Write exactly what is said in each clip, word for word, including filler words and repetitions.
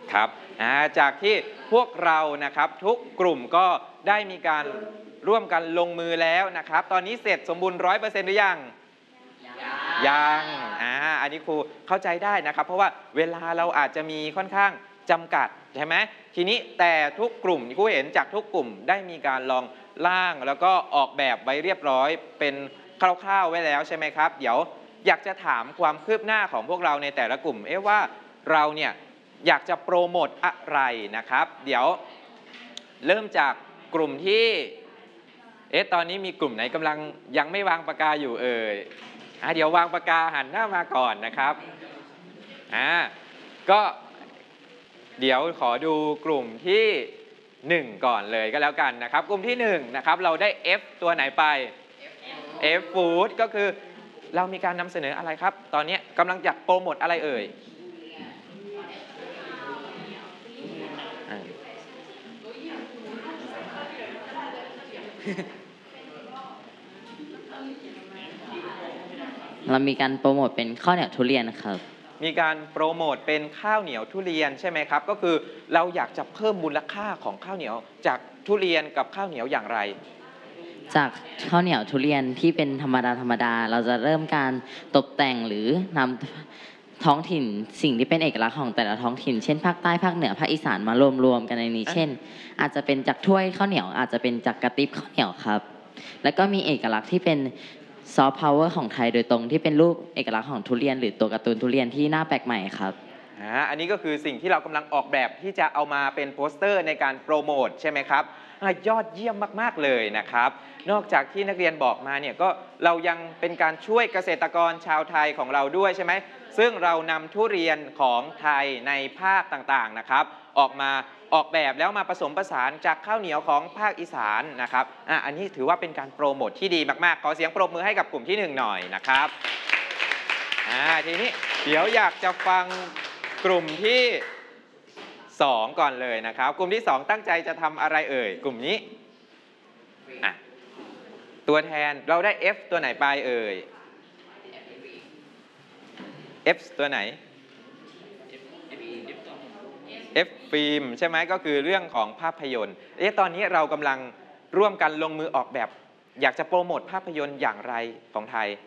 ครับจากที่พวกเรานะครับทุกกลุ่มก็ได้มีการร่วมกันลงมือแล้วนะครับตอนนี้เสร็จสมบูรณ์ร้อยเปอร์เซ็นต์หรือยังยังอ่าอันนี้ครูเข้าใจได้นะครับเพราะว่าเวลาเราอาจจะมีค่อนข้างจำกัดใช่ไหมทีนี้แต่ทุกกลุ่มครูเห็นจากทุกกลุ่มได้มีการลองร่างแล้วก็ออกแบบไว้เรียบร้อยเป็นคร่าวๆไว้แล้วใช่ไหมครับเดี๋ยวอยากจะถามความคืบหน้าของพวกเราในแต่ละกลุ่มเอ๊ะว่าเราเนี่ยอยากจะโปรโมทอะไรนะครับเดี๋ยวเริ่มจากกลุ่มที่เอ๊ะตอนนี้มีกลุ่มไหนกำลังยังไม่วางปากกาอยู่เอ่ยอ่ะเดี๋ยววางปากกาหันหน้ามาก่อนนะครับอ่าก็เดี๋ยวขอดูกลุ่มที่หนึ่งก่อนเลยก็แล้วกันนะครับกลุ่มที่หนึ่งนะครับเราได้ F ตัวไหนไป F Food ก็คือเรามีการนำเสนออะไรครับตอนนี้กำลังอยากโปรโมทอะไรเอ่ยเรามีการโปรโมทเป็นข้าวเหนียวทุเรียนครับมีการโปรโมทเป็นข้าวเหนียวทุเรียนใช่ไหมครับก็คือเราอยากจะเพิ่มมูลค่าของข้าวเหนียวจากทุเรียนกับข้าวเหนียวอย่างไรจากข้าวเหนียวทุเรียนที่เป็นธรรมดาธรรมดาเราจะเริ่มการตกแต่งหรือนำท้องถิ่นสิ่งที่เป็นเอกลักษณ์ของแต่ละท้องถิ่นเช่นภาคใต้ภาคเหนือภาคอีสานมารวมๆกันในนี้เช่นอาจจะเป็นจากถ้วยข้าวเหนียวอาจจะเป็นจากกระติบข้าวเหนียวครับแล้วก็มีเอกลักษณ์ที่เป็นซอฟต์พาวเวอร์ของไทยโดยตรงที่เป็นรูปเอกลักษณ์ของทุเรียนหรือตัวการ์ตูนทุเรียนที่น่าแปลกใหม่ครับอ่าอันนี้ก็คือสิ่งที่เรากำลังออกแบบที่จะเอามาเป็นโปสเตอร์ในการโปรโมทใช่ไหมครับยอดเยี่ยมมากๆเลยนะครับนอกจากที่นักเรียนบอกมาเนี่ยก็เรายังเป็นการช่วยเกษตรกรชาวไทยของเราด้วยใช่ไหมซึ่งเรานำทุเรียนของไทยในภาคต่างๆนะครับออกมาออกแบบแล้วมาผสมผสานจากข้าวเหนียวของภาคอีสานนะครับอ่ะอันนี้ถือว่าเป็นการโปรโมทที่ดีมากๆขอเสียงปรบมือให้กับกลุ่มที่หนึ่งหน่อยนะครับอ่าทีนี้เดี๋ยวอยากจะฟังกลุ่มที่สองก่อนเลยนะครับกลุ่มที่สองตั้งใจจะทำอะไรเอ่ยกลุ่มนี้อ่ะตัวแทนเราได้ F ตัวไหนไปเอ่ย F ตัวไหน F ฟิล์มใช่ไหมก็คือเรื่องของภาพยนตร์เอ๊ะตอนนี้เรากำลังร่วมกันลงมือออกแบบอยากจะโปรโมทภาพยนตร์อย่างไรของไทย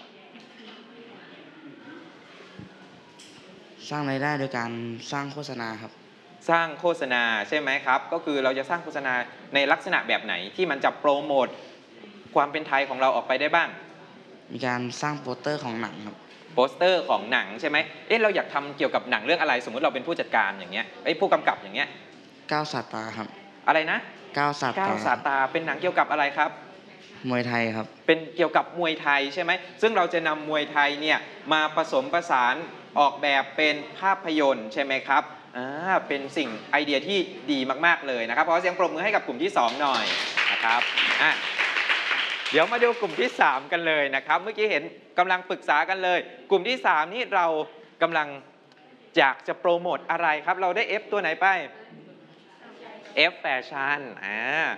สร้างรายได้โดยการสร้างโฆษณาครับสร้างโฆษณาใช่ไหมครับก็คือเราจะสร้างโฆษณาในลักษณะแบบไหนที่มันจะโปรโมทความเป็นไทยของเราออกไปได้บ้างมีการสร้างโปสเตอร์ของหนังครับโปสเตอร์ของหนังใช่ไหมเอ๊ะเราอยากทำเกี่ยวกับหนังเรื่องอะไรสมมติเราเป็นผู้จัดการอย่างเงี้ยไอ้ผู้กำกับอย่างเงี้ยก้าวสาตาครับอะไรนะก้าวสาตาก้าวสาตาเป็นหนังเกี่ยวกับอะไรครับมวยไทยครับเป็นเกี่ยวกับมวยไทยใช่ไหมซึ่งเราจะนำมวยไทยเนี่ยมาผสมผสานออกแบบเป็นภาพยนตร์ใช่ไหมครับอ่าเป็นสิ่งไอเดียที่ดีมากๆเลยนะครับขอเสียงปรบมือให้กับกลุ่มที่สองหน่อยนะครับอ่ะเดี๋ยวมาดูกลุ่มที่สามกันเลยนะครับเมื่อกี้เห็นกำลังปรึกษากันเลยกลุ่มที่สามนี่เรากำลังอยากจะโปรโมทอะไรครับเราได้ F ตัวไหนไป F แฟชั่นอ่า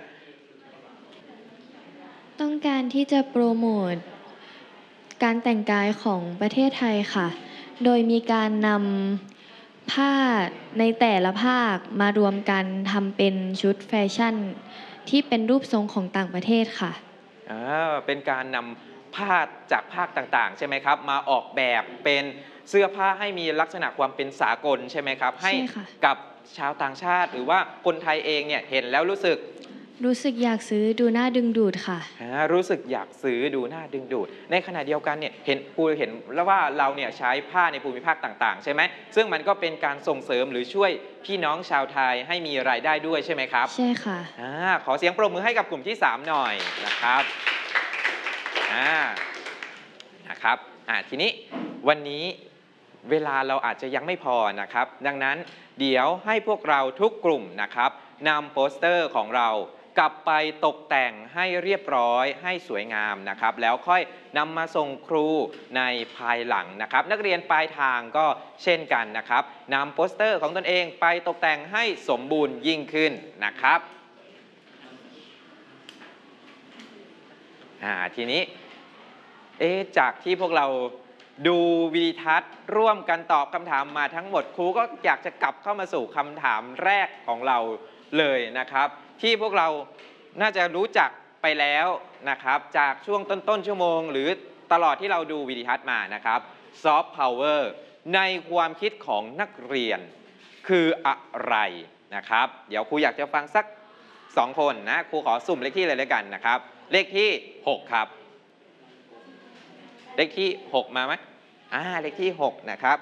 ต้องการที่จะโปรโมทการแต่งกายของประเทศไทยค่ะโดยมีการนำผ้าในแต่ละภาคมารวมกันทำเป็นชุดแฟชั่นที่เป็นรูปทรงของต่างประเทศค่ะอ่าเป็นการนำผ้าจากภาคต่างๆใช่ไหมครับมาออกแบบเป็นเสื้อผ้าให้มีลักษณะความเป็นสากลใช่ไหมครับให้กับชาวต่างชาติหรือว่าคนไทยเองเนี่ยเห็นแล้วรู้สึกรู้สึกอยากซื้อดูน่าดึงดูดค่ะรู้สึกอยากซื้อดูน่าดึงดูดในขณะเดียวกันเนี่ยเห็นครูเห็นแล้วว่าเราเนี่ยใช้ผ้าในภูมิภาคต่างๆใช่ไหมซึ่งมันก็เป็นการส่งเสริมหรือช่วยพี่น้องชาวไทยให้มีรายได้ด้วยใช่ไหมครับใช่ค่ะอ่าขอเสียงปรบมือให้กับกลุ่มที่สามหน่อยนะครับอ่านะครับอ่าทีนี้วันนี้เวลาเราอาจจะยังไม่พอนะครับดังนั้นเดี๋ยวให้พวกเราทุกกลุ่มนะครับนำโปสเตอร์ของเรากลับไปตกแต่งให้เรียบร้อยให้สวยงามนะครับแล้วค่อยนำมาส่งครูในภายหลังนะครับนักเรียนปลายทางก็เช่นกันนะครับนำโปสเตอร์ของตนเองไปตกแต่งให้สมบูรณ์ยิ่งขึ้นนะครับอ่าทีนี้เอ๊ะจากที่พวกเราดูวิดีทัศน์ร่วมกันตอบคำถามมาทั้งหมดครูก็อยากจะกลับเข้ามาสู่คำถามแรกของเราเลยนะครับที่พวกเราน่าจะรู้จักไปแล้วนะครับจากช่วงต้นๆชั่วโมงหรือตลอดที่เราดูวิดีทัศน์มานะครับซอฟต์พาวเวอร์ในความคิดของนักเรียนคืออะไรนะครับเดี๋ยวครูอยากจะฟังสักสองคนนะครูขอสุ่มเลขที่เลยแล้วกันนะครับเลขที่หกครับเลขที่หกมาไหมอ่าเลขที่หกนะครับ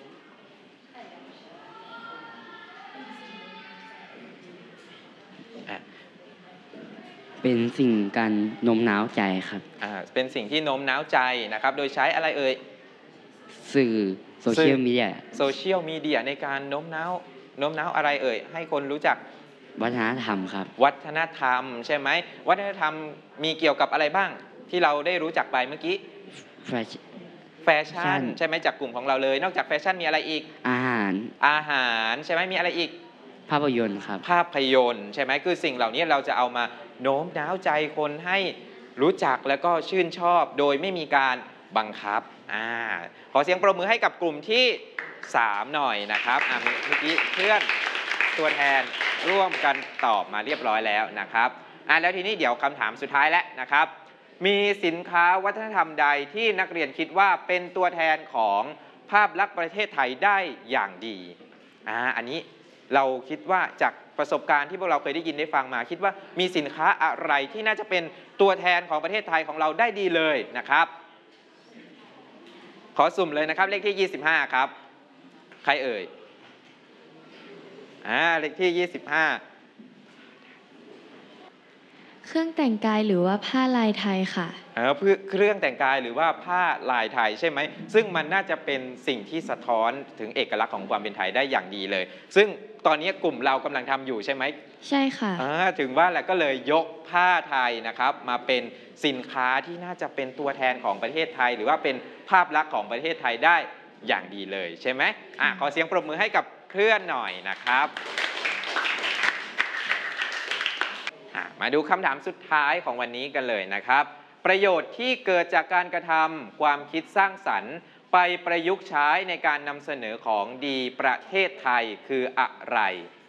อ่าเป็นสิ่งการโน้มน้าวใจครับอ่าเป็นสิ่งที่โน้มน้าวใจนะครับโดยใช้อะไรเอ่ยสื่อโซเชียลมีเดียโซเชียลมีเดียในการโน้มน้าวโน้มน้าวอะไรเอ่ยให้คนรู้จักวัฒนธรรมครับวัฒนธรรมใช่ไหมวัฒนธรรมมีเกี่ยวกับอะไรบ้างที่เราได้รู้จักไปเมื่อกี้แฟชั่นแฟชั่นใช่ไหมจากกลุ่มของเราเลยนอกจากแฟชั่นมีอะไรอีกอาหารอาหารใช่ไหมมีอะไรอีกภาพยนตร์ครับภาพยนตร์ใช่ไหมคือสิ่งเหล่านี้เราจะเอามาโน้มน้าวใจคนให้รู้จักแล้วก็ชื่นชอบโดยไม่มีการบังคับอ่าขอเสียงปรบมือให้กับกลุ่มที่สามหน่อยนะครับอ่าเมื่อกี้เพื่อนตัวแทนร่วมกันตอบมาเรียบร้อยแล้วนะครับอ่าแล้วทีนี้เดี๋ยวคำถามสุดท้ายแล้วนะครับมีสินค้าวัฒนธรรมใดที่นักเรียนคิดว่าเป็นตัวแทนของภาพลักษณ์ประเทศไทยได้อย่างดีอ่าอันนี้เราคิดว่าจากประสบการณ์ที่พวกเราเคยได้ยินได้ฟังมาคิดว่ามีสินค้าอะไรที่น่าจะเป็นตัวแทนของประเทศไทยของเราได้ดีเลยนะครับขอสุ่มเลยนะครับเลขที่ยี่สิบห้าครับใครเอ่ยอ่าเลขที่ยี่สิบห้าเครื่องแต่งกายหรือว่าผ้าลายไทยค่ะเออเพื่อเครื่องแต่งกายหรือว่าผ้าลายไทยใช่ไหมซึ่งมันน่าจะเป็นสิ่งที่สะท้อนถึงเอกลักษณ์ของความเป็นไทยได้อย่างดีเลยซึ่งตอนนี้กลุ่มเรากำลังทำอยู่ใช่ไหมใช่ค่ะอ่าถึงว่าแหละก็เลยยกผ้าไทยนะครับมาเป็นสินค้าที่น่าจะเป็นตัวแทนของประเทศไทย หรือว่าเป็นภาพลักษณ์ของประเทศไทยได้อย่างดีเลยใช่ไหมอ่ะขอเสียงปรบมือให้กับเคลื่อนหน่อยนะครับมาดูคำถามสุดท้ายของวันนี้กันเลยนะครับประโยชน์ที่เกิดจากการกระทำความคิดสร้างสรรค์ไปประยุกต์ใช้ในการนำเสนอของดีประเทศไทยคืออะไร